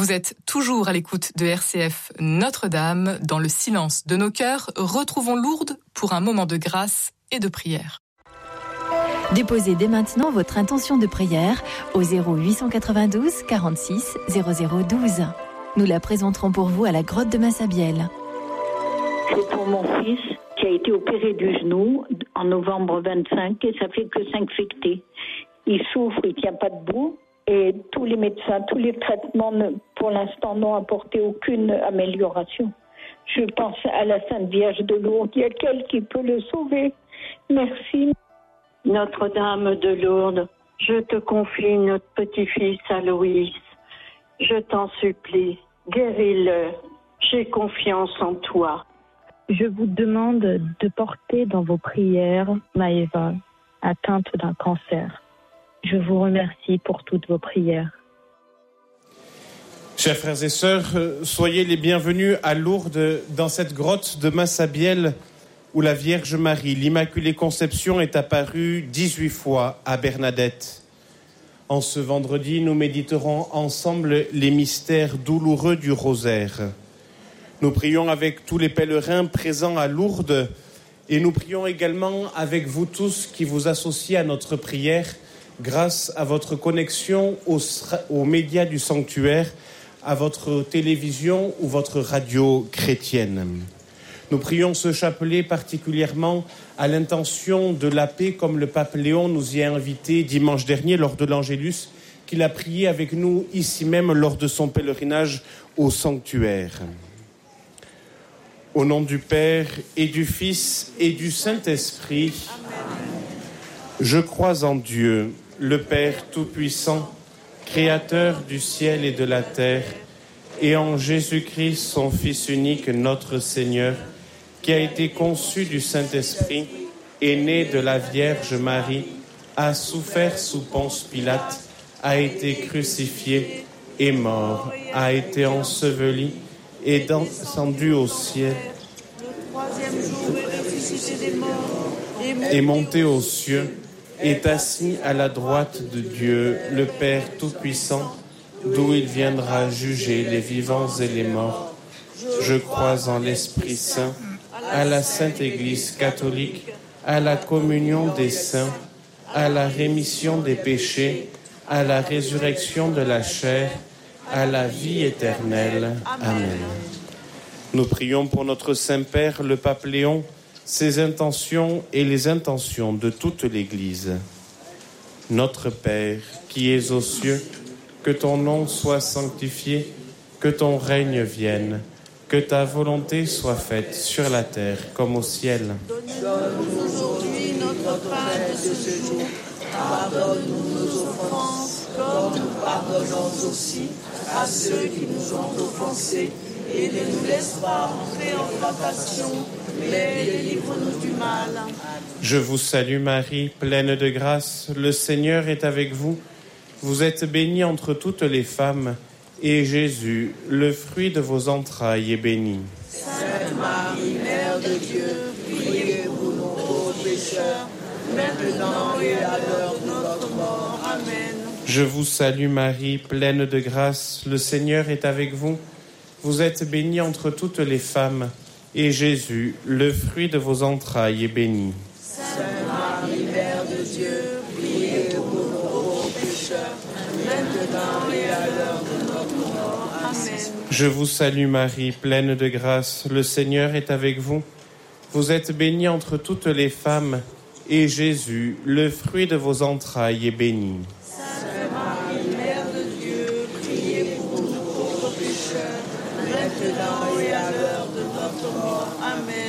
Vous êtes toujours à l'écoute de RCF Notre-Dame. Dans le silence de nos cœurs, retrouvons Lourdes pour un moment de grâce et de prière. Déposez dès maintenant votre intention de prière au 0892 46 0012. Nous la présenterons pour vous à la grotte de Massabielle. C'est pour mon fils qui a été opéré du genou en novembre 25 et ça fait que s'infecter. Il souffre, il ne tient pas debout et tous les médecins, tous les traitements pour l'instant n'ont apporté aucune amélioration. Je pense à la Sainte Vierge de Lourdes, il y a qu'elle qui peut le sauver. Merci. Notre-Dame de Lourdes, je te confie notre petit-fils Aloïs. Je t'en supplie, guéris-le. J'ai confiance en toi. Je vous demande de porter dans vos prières Maëva, atteinte d'un cancer. Je vous remercie pour toutes vos prières. Chers frères et sœurs, soyez les bienvenus à Lourdes, dans cette grotte de Massabielle où la Vierge Marie, l'Immaculée Conception, est apparue 18 fois à Bernadette. En ce vendredi, nous méditerons ensemble les mystères douloureux du rosaire. Nous prions avec tous les pèlerins présents à Lourdes et nous prions également avec vous tous qui vous associez à notre prière grâce à votre connexion aux médias du sanctuaire, à votre télévision ou votre radio chrétienne. Nous prions ce chapelet particulièrement à l'intention de la paix, comme le pape Léon nous y a invités dimanche dernier lors de l'Angélus, qu'il a prié avec nous ici même lors de son pèlerinage au sanctuaire. Au nom du Père et du Fils et du Saint-Esprit, je crois en Dieu, le Père Tout-Puissant, Créateur du ciel et de la terre, et en Jésus-Christ, son Fils unique, notre Seigneur, qui a été conçu du Saint-Esprit, est né de la Vierge Marie, a souffert sous Ponce Pilate, a été crucifié, est mort, a été enseveli, est descendu au ciel, le troisième jour est ressuscité des morts, est monté aux cieux, est assis à la droite de Dieu, le Père Tout-Puissant, d'où il viendra juger les vivants et les morts. Je crois en l'Esprit Saint, à la Sainte Église catholique, à la communion des saints, à la rémission des péchés, à la résurrection de la chair, à la vie éternelle. Amen. Nous prions pour notre Saint-Père, le pape Léon, ses intentions et les intentions de toute l'Église. Notre Père, qui es aux cieux, que ton nom soit sanctifié, que ton règne vienne, que ta volonté soit faite sur la terre comme au ciel. Donne-nous aujourd'hui notre pain de ce jour. Pardonne-nous nos offenses, comme nous pardonnons aussi à ceux qui nous ont offensés. Et ne nous laisse pas entrer en tentation, mais délivre-nous du mal. Je vous salue Marie, pleine de grâce, le Seigneur est avec vous. Vous êtes bénie entre toutes les femmes, et Jésus, le fruit de vos entrailles, est béni. Sainte Marie, Mère de Dieu, priez pour nous pauvres pécheurs, maintenant et à l'heure de notre mort. Amen. Je vous salue Marie, pleine de grâce, le Seigneur est avec vous. Vous êtes bénie entre toutes les femmes, et Jésus, le fruit de vos entrailles, est béni. Sainte Marie, Mère de Dieu, priez pour nous pauvres pécheurs, maintenant et à l'heure de notre mort. Amen. Je vous salue Marie, pleine de grâce, le Seigneur est avec vous. Vous êtes bénie entre toutes les femmes, et Jésus, le fruit de vos entrailles, est béni. Sainte Marie, Mère de Dieu, priez pour nous pauvres pécheurs, maintenant et à l'heure de notre mort. Amen.